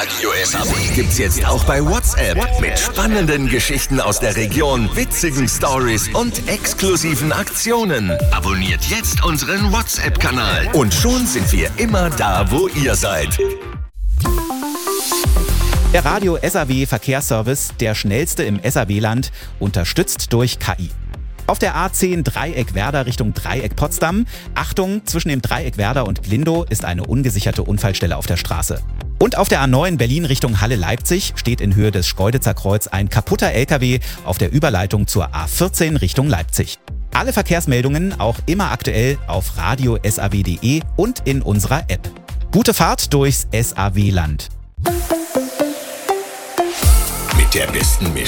Radio SAW gibt's jetzt auch bei WhatsApp. Mit spannenden Geschichten aus der Region, witzigen Stories und exklusiven Aktionen. Abonniert jetzt unseren WhatsApp-Kanal. Und schon sind wir immer da, wo ihr seid. Der Radio SAW Verkehrsservice, der schnellste im SAW-Land, unterstützt durch KI. Auf der A10 Dreieck Werder Richtung Dreieck Potsdam. Achtung, zwischen dem Dreieck Werder und Glindow ist eine ungesicherte Unfallstelle auf der Straße. Und auf der A9 Berlin Richtung Halle Leipzig steht in Höhe des Schkeuditzer Kreuz ein kaputter LKW auf der Überleitung zur A14 Richtung Leipzig. Alle Verkehrsmeldungen auch immer aktuell auf radiosaw.de und in unserer App. Gute Fahrt durchs SAW-Land. Mit der besten Mischung